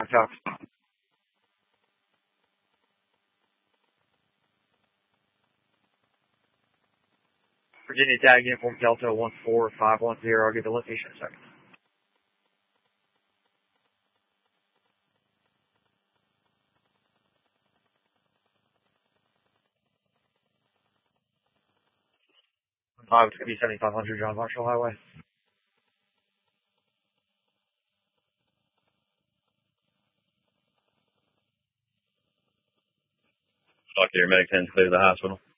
Cox. Virginia Tag Uniform Delta 14510. I'll get the location in a second. It's going to be 7500 John Marshall Highway. Talk to your medic 10 clear to the hospital.